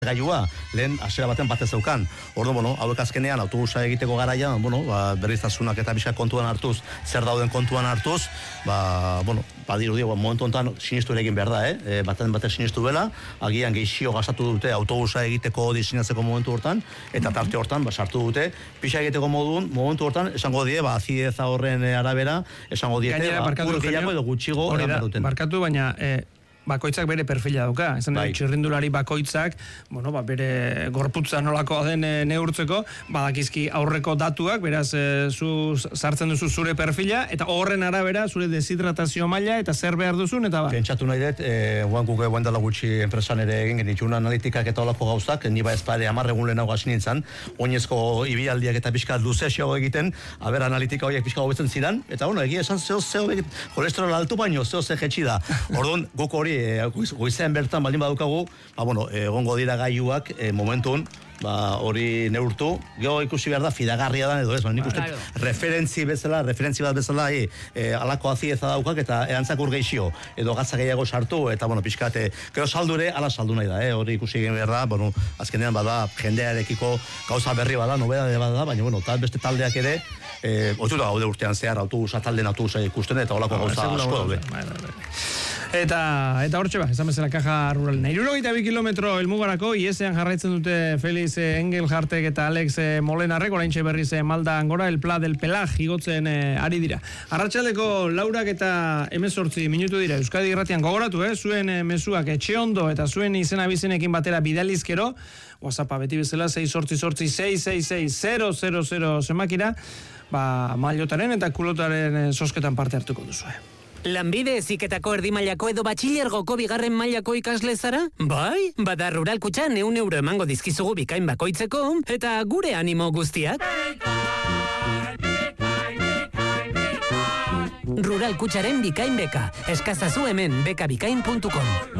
gailua, lehen hasiera baten batez zeukan. Ordu, hauek azkenean autobusa egiteko garaian, berriztasunak eta bizka kontuan hartuz, zer dauden kontuan hartuz, badiru momentu honetan sinistu egin behar da, baten sinistu bela, agian gehixio gastatu dute autobusa egiteko diseinatzeko momentu hortan, eta tarte hortan sartu dute, pixa egiteko momentu hortan, esango die, azideza horren arabera, esango diete, gehiago edo gutxigo eran duten. Barkatu, baina bakoitzak bere perfila dauka. Esan txirrindulari bakoitzak, bere gorputza nolakoa den neurtzeko, badakizki aurreko datuak, beraz, zu sartzen duzu zure perfila, eta horren arabera zure deshidratazio maila, eta zer behar duzun, eta Pentsatu nahi dut, guankuke guendala gutxi enpresan ere egin genitxun analitikak eta olako gauzak, niba ez pare 10 egun lehenago hasi nintzen, oinezko ibialdiak eta pixka luzexio egiten, aber analitika horiek pixka hobetzen zidan, eta egia esan zeo kolesterol altu baino, zeo ze jetxi da. Orduan, guk hori goizean bertan baldin badaukagu, egongo dira gailuak momentun, hori neurtu, gero ikusi behar da fidagarria da edo ez, nik uste referentzi bat bezala alako azieza daukak eta erantzakur geixio, edo gatza gehiago sartu, eta pixkate, gero saldure, ala saldu nahi da, hori ikusi egin behar da, azkenean bada jendearekiko gauza berri bada, nobedade bada, baina tal beste taldeak ere, oitu da gaude urtean zehar talden autobusa ikusten eta olako gauza asko daude. Eta hortxe esan bezala Caja Rural. 72 kilometro helmugarako iesean jarraitzen dute Felix Engelhartek eta Alex Molenarrek, oraintxe berriz Maldan gora, el Pla del Pelag igotzen ari dira. Arratsaldeko 4 eta 18 minutu dira. Euskadi Irratian gogoratu, zuen mezuak etxeondo eta zuen izena bizenekin batera bidalizkero, WhatsAppa beti bezala 688-666-000 zenbakira, mailotaren eta kulotaren zozketan parte hartuko duzue. Lanbide heziketako erdimailako edo batxilergoko 2. mailako ikasle zara? Bai, bada Rural Kutxan 100 euro emango dizkizugu bikain bakoitzeko, eta gure animo guztiak. Rural Kutxaren bikain beka. Eskazazu hemen bekabikain.com.